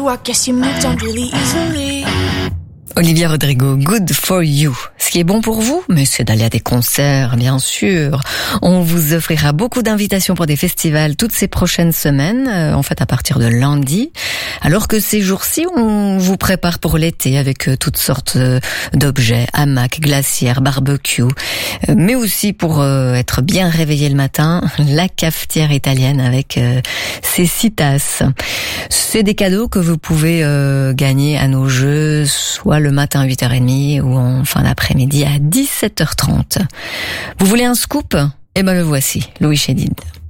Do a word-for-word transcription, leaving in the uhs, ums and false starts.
you, I guess you moved on really easily. Olivia Rodrigo, Good for You. Ce qui est bon pour vous, mais c'est d'aller à des concerts, bien sûr. On vous offrira beaucoup d'invitations pour des festivals toutes ces prochaines semaines, euh, en fait à partir de lundi. Alors que ces jours-ci, on vous prépare pour l'été avec euh, toutes sortes euh, d'objets, hamacs, glacières, barbecue. Euh, mais aussi pour euh, être bien réveillé le matin, la cafetière italienne avec euh, ses six tasses. C'est des cadeaux que vous pouvez euh, gagner à nos jeux, soit le matin à huit heures trente ou en fin d'après-midi à dix-sept heures trente. Vous voulez un scoop ? Eh ben le voici, Louis Chédid.